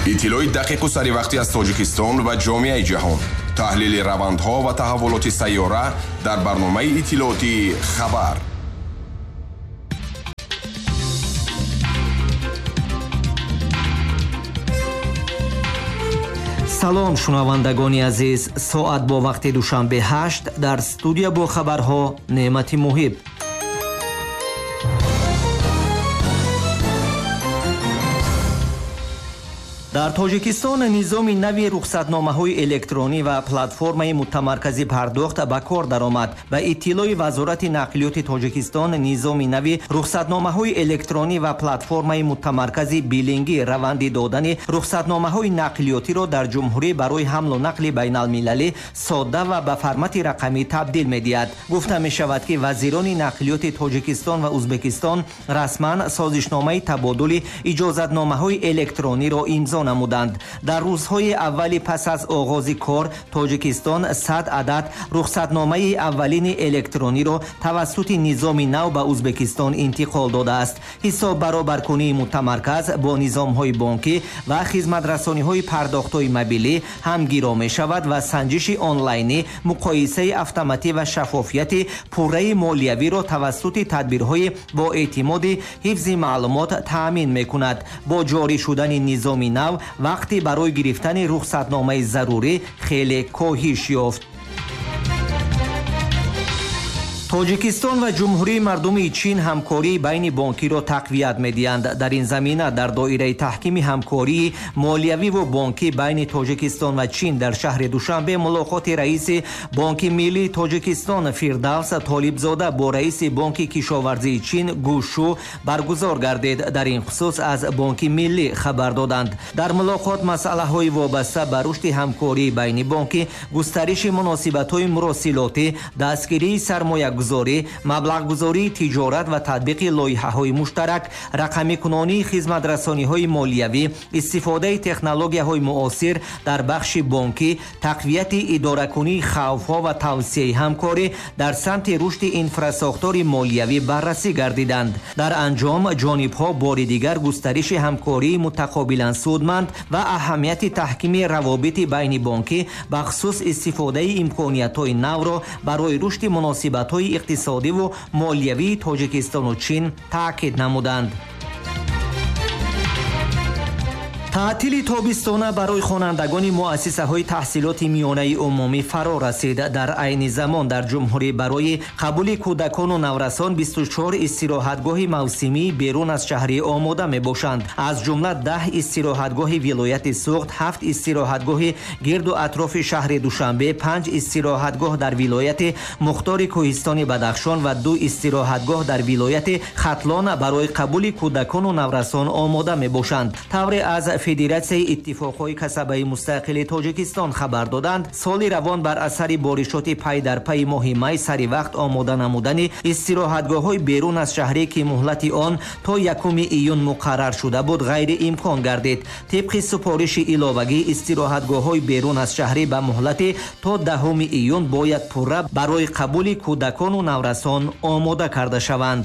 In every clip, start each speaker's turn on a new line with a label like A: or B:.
A: иттилои дақиқу саривақтӣ аз Тоҷикистон ва ҷомеаи ҷаҳон. таҳлили равандҳо ва таҳаввулоти сайёра дар барномаи иттилооти хабар.
B: салом шунавандагони азиз, соат бо вақти душанбе 8 дар студия бо хабарҳо Неъмати Муҳиб. дар Тоҷикистон низоми нави рухсатномаҳои электронӣ ва платформаи муттамарказӣ пардохт ба кор даромад. Ба иттилои Вазорати нақлиёти Тоҷикистон, низоми нави рухсатномаҳои электронӣ ва платформаи муттамарказӣ билингӣ раванди додани рухсатномаҳои нақлиётиро дар ҷумҳурӣ барои ҳамлу нақли байналмилалӣ содда ва ба формати рақамӣ табдил медиҳад. Гуфта мешавад, ки вазирони нақлиёти Тоҷикистон ва Узбекистон расман созишномаи табодули иҷозатномаҳои электрониро имзо намуданд. дар рӯзҳои аввали пас аз оғози кор Тоҷикистон 100 адад рухсатномаи аввалини электрониро тавассути низоми нав ба Узбекистон интиқол додааст. ҳисоб баробаркунии муттамарказ бо низомҳои бонкӣ ва хизматрасониҳои пардохтҳои мобилӣ ҳамгиро мешавад ва санҷиши онлайнӣ, муқоисаи автоматӣ ва шаффофияти пурраи молиявиро тавассути тадбирҳои бо эътимоди ҳифзи маълумот таъмин мекунад. бо ҷорӣ шудани низоми нав вақти барои гирифтани рухсатномаи зарурӣ хеле коҳиш ёфт. Тоҷикистон ва ҷумҳурии мардуми Чин ҳамкории байни бонкиро тақвият медиҳанд. дар ин замина дар доираи таҳкими ҳамкории молиявиву бонкӣ байни Тоҷикистон ва Чин дар шаҳри Душанбе мулоқоти раиси Бонки Миллии Тоҷикистон Фирдавс Толибзода бо раиси Бонки Кишоварзии Чин Гушу баргузор гардид. дар ин хусус аз Бонки Миллӣ хабар доданд. дар мулоқот масъалаҳои вобаста ба рушди ҳамкории байни бонкӣ, густариши муносибатҳои муросилотӣ, дастгирии сармоя маблағгузории тиҷорат ва татбиқи лоиҳаҳои муштарак, рақамикунонии хизматрасониҳои молиявӣ, истифодаи технологияҳои муосир дар бахши бонкӣ, тақвияти идоракунии хавфҳо ва тавсеяи ҳамкорӣ дар самти рушди инфрасохтори молиявӣ баррасӣ гардиданд. дар анҷом ҷонибҳо бори дигар густариши ҳамкории мутақобилан судманд ва аҳамияти таҳкими равобити байни бонкӣ ба хусус истифодаи имкониятҳои навро барои рушди муносибатҳои иқтисодиву молиявии Тоҷикистону Чин таъкид намуданд. таътили тобистона барои хонандагони муассисаҳои таҳсилоти миёнаи умумӣ фаро расид. дар айни замон дар ҷумҳурӣ барои қабули кӯдакону наврасон 24 истироҳатгоҳи мавсимии берун аз шаҳрӣ омода мебошанд. аз ҷумла 10 истироҳатгоҳи вилояти Суғд, 7 истироҳатгоҳи гирду атрофи шаҳри Душанбе, 5 истироҳатгоҳ дар вилояти Мухтори Кӯҳистони Бадахшон ва 2 истироҳатгоҳ дар вилояти Хатлон барои қабули кӯдакону наврасон омода мебошанд. тавре аз Федератсияи иттифоқҳои касабаи мустақили Тоҷикистон хабар доданд, соли равон бар асари боришоти пай дар пайи моҳи май сари вақт омода намудани истироҳатгоҳҳои берун аз шаҳрӣ, ки муҳлати он то 1 июн муқаррар шуда буд, ғайриимкон гардид. тибқи супориши иловагӣ, истироҳатгоҳҳои берун аз шаҳрӣ ба муҳлати то 10 июн бояд пурра барои қабули кӯдакону наврасон омода карда шаванд.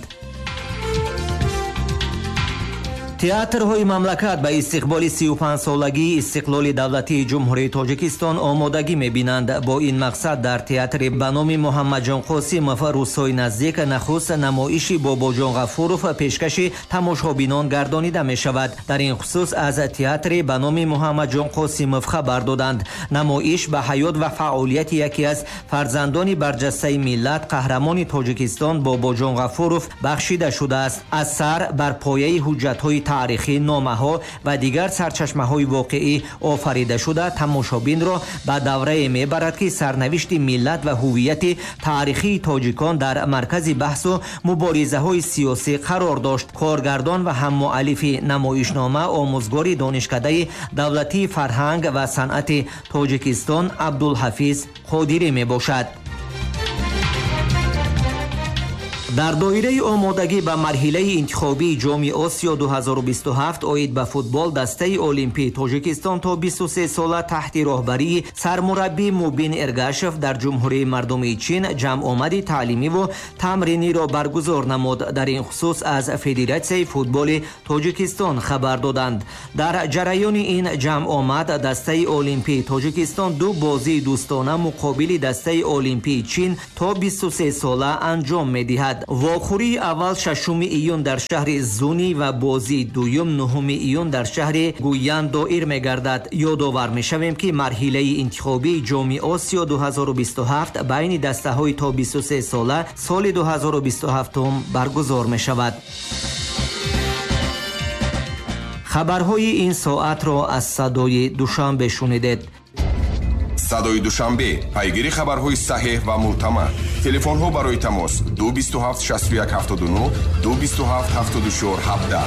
B: театрҳои мамлакат ба истиқболи 35-солагии истиқлоли давлатии ҷумҳурии Тоҷикистон омодагӣ мебинанд. бо ин мақсад дар театри ба номи Муҳаммаҷон Қосимов рӯзҳои наздик нахуст намоиши Бобоҷон Ғафуров пешкаши тамошобинон гардонида мешавад. дар ин хусус аз театри ба номи Муҳаммаҷон Қосимов хабар доданд. намоиш ба ҳаёт ва фаъолияти яке аз фарзандони барҷастаи миллат, қаҳрамони Тоҷикистон Бобоҷон Ғафуров бахшида шудааст. аз сар бар пояи ҳуҷҷатҳои таърихӣ, номаҳо ва дигар сарчашмаҳои воқеӣ офарида шуда, тамошобинро ба даврае мебарад, ки сарнавишти миллат ва ҳуввияти таърихии тоҷикон дар маркази баҳсу муборизаҳои сиёсӣ қарор дошт. коргардон ва ҳаммуаллифи намоишнома, омӯзгори донишкадаи давлатии фарҳанг ва санъати Тоҷикистон Абдулҳафиз Қодирӣ мебошад. дар доираи омодагӣ ба марҳилаи интихобии ҷоми Осиё 2027 оид ба футбол дастаи олимпии Тоҷикистон то 23 сола таҳти роҳбарии сармураббӣ Мубин Эргашев дар Ҷумҳурии Мардумии Чин ҷамъомади таълимиву тамриниро баргузор намуд. Дар ин хусус аз Федератсияи футболи Тоҷикистон хабар доданд. Дар ҷараёни ин ҷамъомад дастаи олимпии Тоҷикистон ду бозии дӯстона муқобили дастаи олимпии Чин то 23 сола анҷом медиҳад. вохӯрии аввал 6 июн дар шаҳри Зуни ва бозии дуюм 9 июн дар шаҳри Гуян доир мегардад. ёдовар мешавем ки марҳилаи интихобии ҷоми Осиё 2027 байни дастаҳои то 23 сола соли 2027 баргузор мешавад. хабарҳои ин соатро аз садои Душанбе шунидед.
A: садои Душанбе пайгири хабарҳои саҳеҳ ва мӯътамад. телефонҳо барои тамос 227 61 79 227 74 17.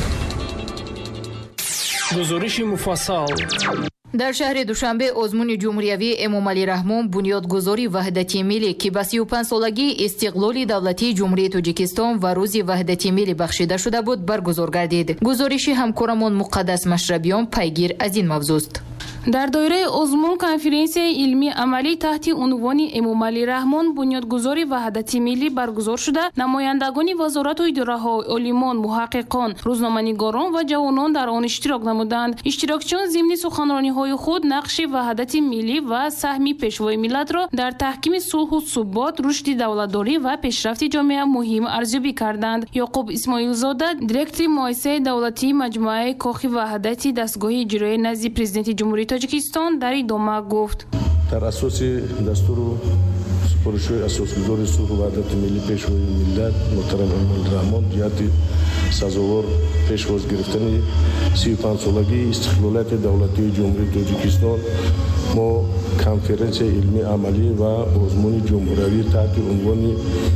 C: гузориши муфассал.
D: дар шаҳри Душанбе озмуни ҷумҳуриявии Эмомалӣ Раҳмон бунёдгузори ваҳдати миллӣ ки ба 35-солагии истиқлоли давлатии ҷумҳурии Тоҷикистон ва рӯзи ваҳдати миллӣ бахшида шуда буд баргузор гардид. гузориши ҳамкорамон Муқаддас Машрабиён пайгир аз ин мавзӯст.
E: дар доираи озмун конференсияи илмӣ амалӣ таҳти унвони Эмомалӣ Раҳмон бунёдгузори ваҳдати миллӣ баргузор шуда, намояндагони вазорату идораҳо, олимон, муҳаққиқон, рӯзноманигорон ва ҷавонон дар он иштирок намуданд. иштирокчиён зимни суханрониҳои худ нақши ваҳдати миллӣ ва саҳми пешвои миллатро дар таҳкими сулҳу субот, рушди давлатдорӣ ва пешрафти ҷомеа муҳим арзёбӣ карданд. Ёқуб Исмоилзода, директори муассисаи давлатии маҷмӯаи Кохи ваҳдати дастгоҳи иҷроӣ назди президенти ҷумҳурии Тоҷикистон дар идома гуфт:
F: дар асоси дастуру супоришҳои асосгузори сулҳу ваҳдати миллӣ пешвои миллат муҳтарам Эмомалӣ Раҳмон ҷиҳати сазовор пешвоз гирифтани 35-солагии истиқлолияти давлатии ҷумҳурии Тоҷикистон мо конференсияи илмӣ амалӣ ва озмуни ҷумҳуриявӣ таҳти унвони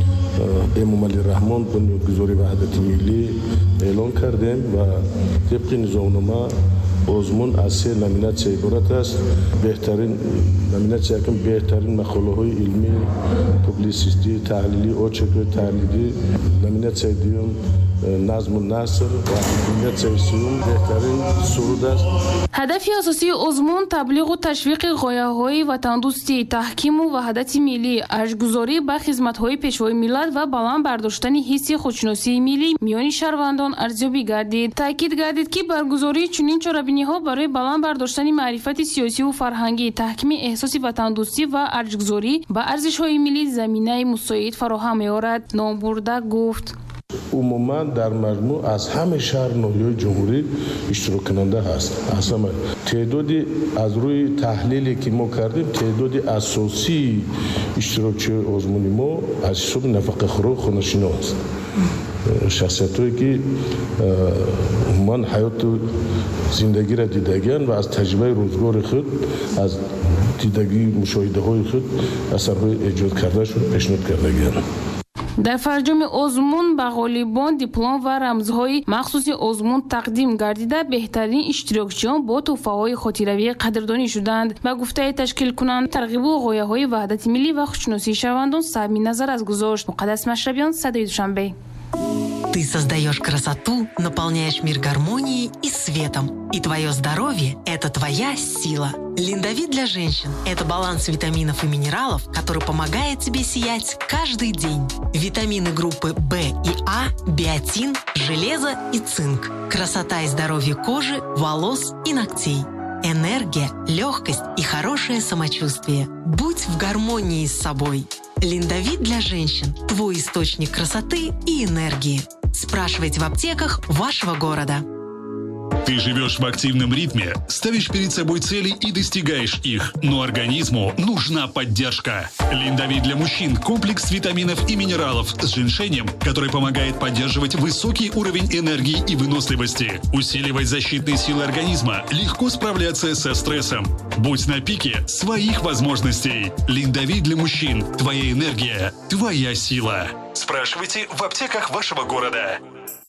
F: Эмомалӣ Раҳмон бунёдгузори ваҳдати миллӣ эълон кардем ва тибқи низомнома озмун аз 3 номинатсия иборат аст. беҳтарин номинатсия якум беҳтарин мақолаҳои илмӣ, публисистӣ, таҳлилӣ, очеркҳои таҳлилӣ, номинатсияи дуюм назму наср ва номинатсияи сеюм беҳтарин суруд аст.
E: ҳадафи асосии озмун таблиғу ташвиқи ғояҳои ватандӯстӣ, таҳкиму ваҳдати миллӣ, ажгузорӣ ба хизматҳои пешвои миллат ва баланд бардоштани ҳисси худшиносии миллӣ миёни шаҳрвандон арзёбӣ гардид. таъкид гардид ки баргузории чунин чорабиниҳо барои баланд бардоштани маърифати сиёсиву фарҳангӣ, таҳкими эҳсоси ватандӯстӣ ва арзгузорӣ ба арзишҳои миллӣ заминаи мусоид фароҳам меорад. ном бурда гуфт:
F: умуман дар маҷмӯъ аз ҳама шаҳр ноҳияҳои ҷумҳурӣ иштироккунанда ҳаст. теъдоди аз рӯи таҳлиле ки мо кардем, теъдоди асосии иштирокчиҳои озмуни мо аз ҳисоби нафақахӯрон хонашинос, шахсиятое ки умуман ҳаёту зиндагиро дидагиянд ва аз таҷрибаи рӯзгори худ, аз дидагии мушоҳидаҳои худ асарҳои эҷод кардашон пешниҳод кардагиянд.
E: дар фарҷоми озмун ба ғолибон диплом ва рамзҳои махсуси озмун тақдим гардида, беҳтарин иштирокчиён бо тӯҳфаҳои хотиравӣ қадрдонӣ шуданд. ба гуфтаи ташкилкунанда, тарғибу ғояҳои ваҳдати миллӣ ва худшиносии шаҳрвандон сабби назар аст гузошт. Муқаддас Машрабиён, Садои Душанбе.
G: Ты создаешь красоту, наполняешь мир гармонией и светом. И твое здоровье – это твоя сила. Линдавит для женщин – это баланс витаминов и минералов, который помогает тебе сиять каждый день. Витамины группы В и А, биотин, железо и цинк. Красота и здоровье кожи, волос и ногтей. Энергия, легкость и хорошее самочувствие. Будь в гармонии с собой. Линдавит для женщин – твой источник красоты и энергии. Спрашивайте в аптеках вашего города.
H: Ты живешь в активном ритме, ставишь перед собой цели и достигаешь их, но организму нужна поддержка. Линдавит для мужчин – комплекс витаминов и минералов с женьшенем, который помогает поддерживать высокий уровень энергии и выносливости, усиливать защитные силы организма, легко справляться со стрессом. Будь на пике своих возможностей. Линдавит для мужчин – твоя энергия, твоя сила. Спрашивайте в аптеках вашего города.